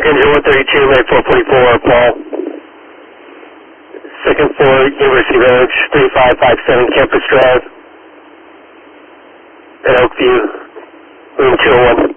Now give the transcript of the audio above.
Engine 132, May 444, Paul. Second floor, University Village, 3557 Campus Drive, at Oakview, room 201.